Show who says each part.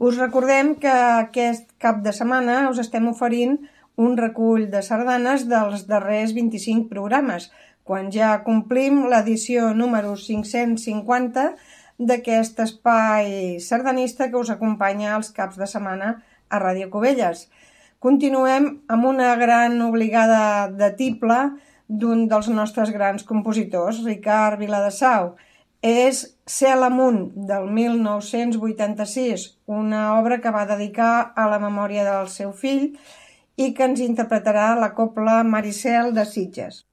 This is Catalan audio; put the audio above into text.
Speaker 1: Us recordem que aquest cap de setmana us estem oferint un recull de sardanes dels darrers 25 programes, quan ja complim l'edició número 550 d'aquest espai sardanista que us acompanya els caps de setmana a Ràdio Cubelles. Continuem amb una gran obligada de tible d'un dels nostres grans compositors, Ricard Viladesau. És Cel amunt, del 1986, una obra que va dedicar a la memòria del seu fill i que ens interpretarà la cobla Maricel de Sitges.